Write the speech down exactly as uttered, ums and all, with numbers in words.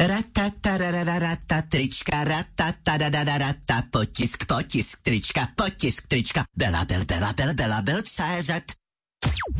Ratatarararata trička, ratatarararata potisk, potisk trička, potisk trička, Belabel, Belabel, Belabel, cé zet.